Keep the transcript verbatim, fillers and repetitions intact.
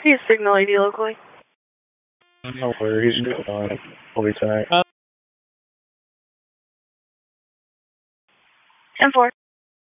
He's signal A D locally. No worries, go on. We'll be tight. ten four.